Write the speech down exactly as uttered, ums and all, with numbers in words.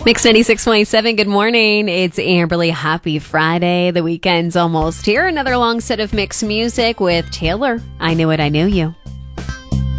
Mix ninety-six point seven, good morning. It's Amberly. Happy Friday. The weekend's almost here. Another long set of mixed music with Taylor. I Knew It, I Knew You.